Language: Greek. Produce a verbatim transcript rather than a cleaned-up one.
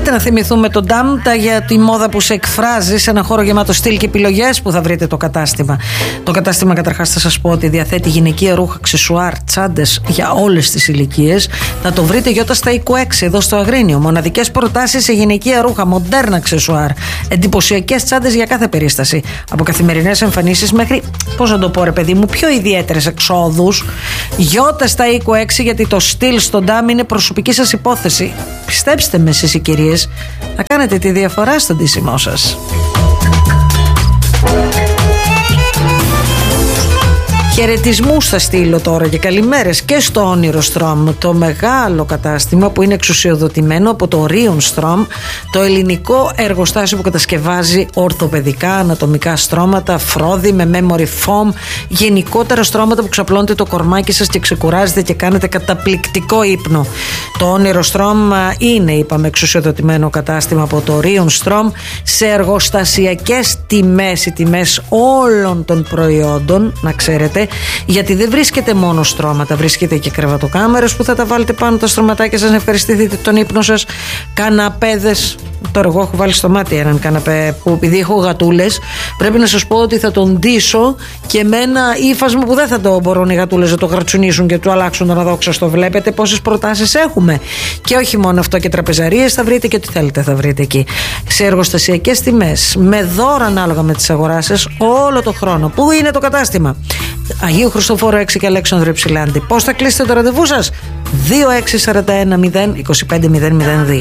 Θέλετε να θυμηθούμε τον Ντάμτα για τη μόδα που σε εκφράζει σε ένα χώρο γεμάτο στυλ και επιλογές? Που θα βρείτε το κατάστημα. Το κατάστημα, καταρχάς, θα σας πω ότι διαθέτει γυναικεία ρούχα, αξεσουάρ, τσάντες για όλες τις ηλικίες. Θα το βρείτε Γιώτα στα είκοσι έξι εδώ στο Αγρίνιο. Μοναδικές προτάσεις σε γυναικεία ρούχα, μοντέρνα αξεσουάρ, εντυπωσιακές τσάντες για κάθε περίσταση. Από καθημερινές εμφανίσεις μέχρι, πώς να το πω ρε παιδί μου, πιο ιδιαίτερες εξόδους. Γιώτα στα είκοσι έξι, γιατί το στυλ στον Ντάμ είναι προσωπική σας υπόθεση. Πιστέψτε με εσείς οι κυρίες, θα κάνετε τη διαφορά στον ντύσιμό σας. Χαιρετισμούς θα στείλω τώρα και καλημέρες και στο Όνειρο Στρομ, το μεγάλο κατάστημα που είναι εξουσιοδοτημένο από το Orion Strom, το ελληνικό εργοστάσιο που κατασκευάζει ορθοπαιδικά, ανατομικά στρώματα, φρόδι με memory foam, γενικότερα στρώματα που ξαπλώνετε το κορμάκι σας και ξεκουράζετε και κάνετε καταπληκτικό ύπνο. Το Όνειρο Στρομ είναι, είπαμε, εξουσιοδοτημένο κατάστημα από το Orion Strom σε εργοστασιακές τιμές, οι τιμές όλων των προϊόντων, να ξέρετε. Γιατί δεν βρίσκεται μόνο στρώματα, βρίσκεται και κρεβατοκάμερες που θα τα βάλετε πάνω τα στρωματάκια σας να ευχαριστηθείτε τον ύπνο σας, καναπέδες. Τώρα εγώ έχω βάλει στο μάτι έναν καναπέ που, επειδή έχω γατούλες, πρέπει να σας πω ότι θα τον ντύσω και με ένα ύφασμα που δεν θα το μπορούν οι γατούλες να το γρατσουνίσουν και του αλλάξουν τον αδόξαστο. Βλέπετε πόσες προτάσεις έχουμε. Και όχι μόνο αυτό, και τραπεζαρίες θα βρείτε και ό,τι θέλετε θα βρείτε εκεί. Σε εργοστασιακές τιμές, με δώρα ανάλογα με τις αγοράσεις όλο το χρόνο. Πού είναι το κατάστημα? Αγίου Χριστοφόρου έξι και Αλέξανδρου Υψηλάντη. Πώς θα κλείσετε το ραντεβού σας? δύο έξι τέσσερα ένα μηδέν δύο πέντε μηδέν μηδέν δύο.